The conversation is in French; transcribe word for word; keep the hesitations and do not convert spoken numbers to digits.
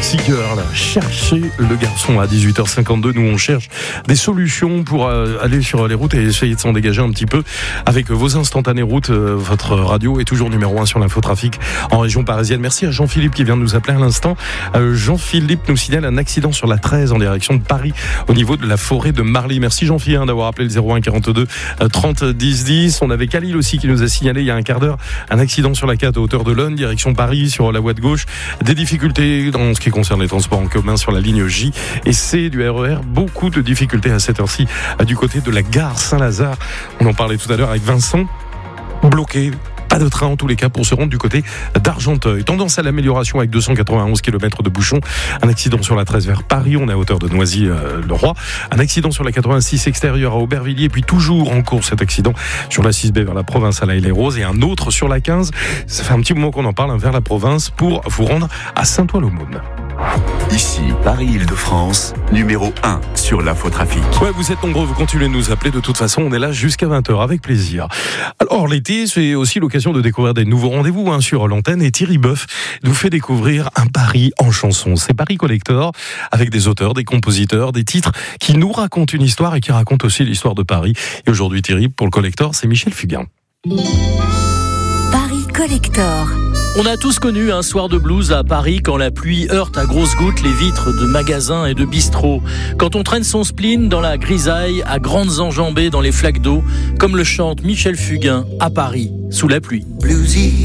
Sexy Girl, cherchez le garçon à dix-huit heures cinquante-deux. Nous, on cherche des solutions pour euh, aller sur les routes et essayer de s'en dégager un petit peu avec vos instantanés routes. Euh, votre radio est toujours numéro un sur l'infotrafic en région parisienne. Merci à Jean-Philippe qui vient de nous appeler à l'instant. Euh, Jean-Philippe nous signale un accident sur la treize en direction de Paris au niveau de la forêt de Marly. Merci Jean-Philippe hein, d'avoir appelé le zéro un quarante-deux trente dix dix. On avait Khalil aussi qui nous a signalé il y a un quart d'heure un accident sur la quatre à hauteur de l'Aune, direction Paris sur la voie de gauche. Des difficultés dans ce qui concerne les transports en commun sur la ligne J et C du R E R. Beaucoup de difficultés à cette heure-ci du côté de la gare Saint-Lazare. On en parlait tout à l'heure avec Vincent. Bloqué. Pas de train en tous les cas pour se rendre du côté d'Argenteuil. Tendance à l'amélioration avec deux cent quatre-vingt-onze kilomètres de bouchons. Un accident sur la treize vers Paris, on est à hauteur de Noisy-le-Roi. Un accident sur la quatre-vingt-six extérieure à Aubervilliers, puis toujours en cours cet accident sur la six B vers la province à La Haye-les-Roses et un autre sur la quinze. Ça fait un petit moment qu'on en parle hein, vers la province pour vous rendre à Saint-Ouen-l'Aumône. Ici, Paris-Île-de-France, numéro un sur l'infotrafic. Ouais, vous êtes nombreux, vous continuez de nous appeler. De toute façon, on est là jusqu'à vingt heures, avec plaisir. Alors, l'été, c'est aussi l'occasion de découvrir des nouveaux rendez-vous hein, sur l'antenne. Et Thierry Boeuf nous fait découvrir un Paris en chanson. C'est Paris Collector, avec des auteurs, des compositeurs, des titres qui nous racontent une histoire et qui racontent aussi l'histoire de Paris. Et aujourd'hui, Thierry, pour le Collector, c'est Michel Fugain. Paris Collector. On a tous connu un soir de blues à Paris quand la pluie heurte à grosses gouttes les vitres de magasins et de bistrots. Quand on traîne son spleen dans la grisaille à grandes enjambées dans les flaques d'eau, comme le chante Michel Fugain à Paris, sous la pluie. Bluesy.